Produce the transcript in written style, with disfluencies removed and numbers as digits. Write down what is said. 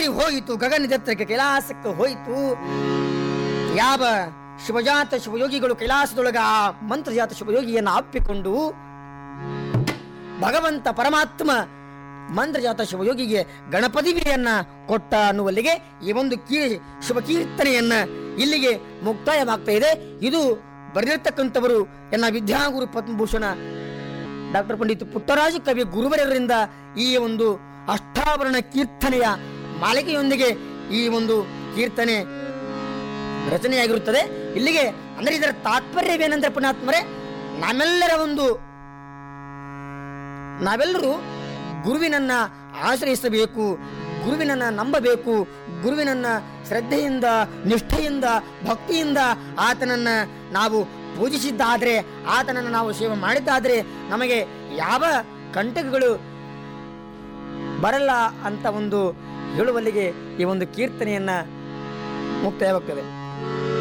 ಹಾರಿ ಹೋಯಿತು, ಗಗನದೆತ್ತರಕ್ಕೆ ಕೈಲಾಸಕ್ಕೆ ಹೋಯಿತು. ಯಾವ ಶಿವಜಾತ ಶಿವಯೋಗಿಗಳು ಕೈಲಾಸದೊಳಗ ಆ ಮಂತ್ರಜಾತ ಶಿವಯೋಗಿಯನ್ನು ಅಪ್ಪಿಕೊಂಡು ಭಗವಂತ ಪರಮಾತ್ಮ ಮಂತ್ರಜಾತ ಶಿವಯೋಗಿಗೆ ಗಣಪತಿವಿಯನ್ನ ಕೊಟ್ಟ ಅನ್ನುವಲ್ಲಿಗೆ ಈ ಒಂದು ಶುಭ ಕೀರ್ತನೆಯನ್ನ ಇಲ್ಲಿಗೆ ಮುಕ್ತಾಯವಾಗ್ತಾ ಇದೆ. ಇದು ಬರೆದಿರ್ತಕ್ಕಂಥವರು ಎನ್ನ ವಿದ್ಯಾಗುರು ಪದ್ಮಭೂಷಣ ಡಾಕ್ಟರ್ ಪಂಡಿತ್ ಪುಟ್ಟರಾಜ ಕವಿ ಗುರುವರರಿಂದ ಈ ಒಂದು ಅಷ್ಟಾವರಣ ಕೀರ್ತನೆಯ ಮಾಲಿಕೆಯೊಂದಿಗೆ ಈ ಒಂದು ಕೀರ್ತನೆ ರಚನೆಯಾಗಿರುತ್ತದೆ. ಇಲ್ಲಿಗೆ ಅಂದ್ರೆ ಇದರ ತಾತ್ಪರ್ಯವೇನೆಂದ್ರೆ ಪುಣ್ಯಾತ್ಮರೇ, ನಾವೆಲ್ಲರೂ ಗುರುವಿನನ್ನ ಆಶ್ರಯಿಸಬೇಕು, ಗುರುವಿನನ್ನ ನಂಬಬೇಕು, ಗುರುವಿನನ್ನ ಶ್ರದ್ಧೆಯಿಂದ, ನಿಷ್ಠೆಯಿಂದ, ಭಕ್ತಿಯಿಂದ ಆತನನ್ನ ನಾವು ಪೂಜಿಸಿದ್ದಾದ್ರೆ, ಆತನನ್ನು ನಾವು ಸೇವೆ ಮಾಡಿದ್ದಾದ್ರೆ ನಮಗೆ ಯಾವ ಕಂಟಕಗಳು ಬರಲ್ಲ ಅಂತ ಒಂದು ಹೇಳುವಲ್ಲಿಗೆ ಈ ಒಂದು ಕೀರ್ತನೆಯನ್ನ ಮುಕ್ತಾಯವಾಗ್ತದೆ.